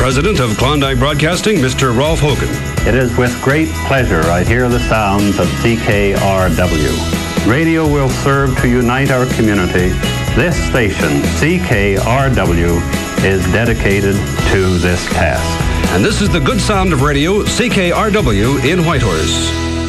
President of Klondike Broadcasting, Mr. Rolf Hogan. It is with great pleasure I hear the sounds of CKRW. Radio will serve to unite our community. This station, CKRW, is dedicated to this task. And this is the good sound of radio, CKRW in Whitehorse.